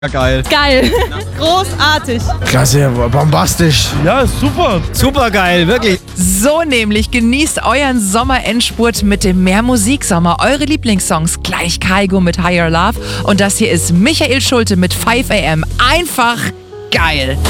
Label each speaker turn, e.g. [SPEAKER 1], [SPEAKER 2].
[SPEAKER 1] Geil.
[SPEAKER 2] Geil. Großartig.
[SPEAKER 3] Klasse, bombastisch.
[SPEAKER 1] Ja, super.
[SPEAKER 3] Super geil, wirklich.
[SPEAKER 4] So nämlich, genießt euren Sommerendspurt mit dem Mehr Musiksommer. Eure Lieblingssongs, gleich Kaigo mit Higher Love. Und das hier ist Michael Schulte mit 5 AM. Einfach geil.